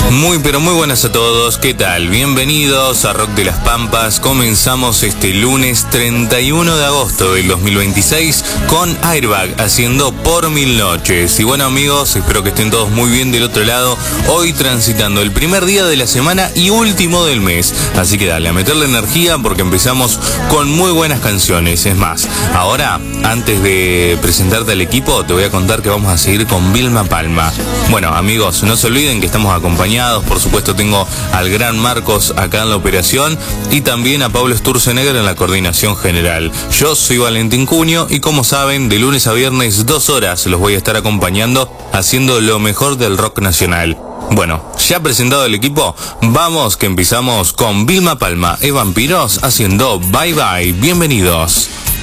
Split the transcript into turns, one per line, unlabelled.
Muy pero muy buenas a todos, ¿qué tal? Bienvenidos a Rock de las Pampas. Comenzamos este lunes 31 de agosto del 2026 con Airbag haciendo Por Mil Noches. Y bueno amigos, espero que estén todos muy bien del otro lado, hoy transitando el primer día de la semana y último del mes. Así que dale, a meterle energía porque empezamos con muy buenas canciones. Es más, ahora, antes de presentarte al equipo, te voy a contar que vamos a seguir con Vilma Palma. Bueno amigos, no se olviden que estamos acompañados. Por supuesto tengo al gran Marcos acá en la operación y también a Pablo Sturzenegger en la coordinación general. Yo soy Valentín Cunio y como saben, de lunes a viernes 2 horas los voy a estar acompañando haciendo lo mejor del rock nacional. Bueno, ya presentado el equipo, vamos que empezamos con Vilma Palma y Vampiros haciendo Bye Bye. Bienvenidos.